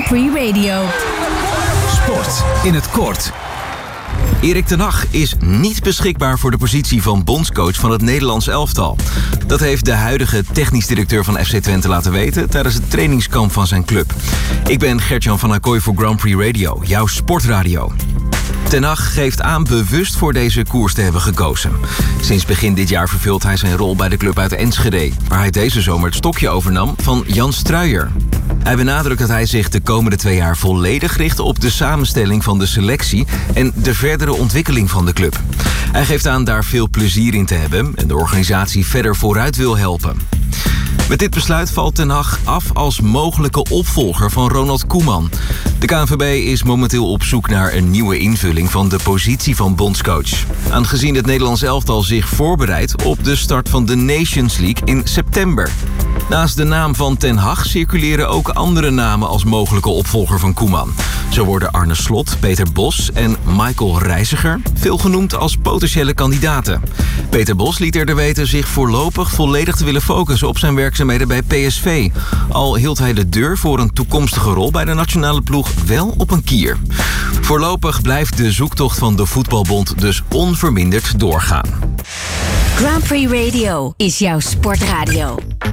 Prix Radio. Sport in het kort. Erik ten Hag is niet beschikbaar voor de positie van bondscoach van het Nederlands elftal. Dat heeft de huidige technisch directeur van FC Twente laten weten tijdens het trainingskamp van zijn club. Ik ben Gert-Jan van Acquoy voor Grand Prix Radio, jouw sportradio. Ten Hag geeft aan bewust voor deze koers te hebben gekozen. Sinds begin dit jaar vervult hij zijn rol bij de club uit Enschede, waar hij deze zomer het stokje overnam van Jan Struijer. Hij benadrukt dat hij zich de komende 2 jaar volledig richt op de samenstelling van de selectie en de verdere ontwikkeling van de club. Hij geeft aan daar veel plezier in te hebben en de organisatie verder vooruit wil helpen. Met dit besluit valt Ten Hag af als mogelijke opvolger van Ronald Koeman. De KNVB is momenteel op zoek naar een nieuwe invulling van de positie van bondscoach. Aangezien het Nederlands elftal zich voorbereidt op de start van de Nations League in september. Naast de naam van Ten Hag circuleren ook andere namen als mogelijke opvolger van Koeman. Zo worden Arne Slot, Peter Bos en Michael Reiziger veel genoemd als potentiële kandidaten. Peter Bos liet eerder weten zich voorlopig volledig te willen focussen op zijn werkzaamheden bij PSV. Al hield hij de deur voor een toekomstige rol bij de nationale ploeg wel op een kier. Voorlopig blijft de zoektocht van de voetbalbond dus onverminderd doorgaan. Grand Prix Radio is jouw sportradio.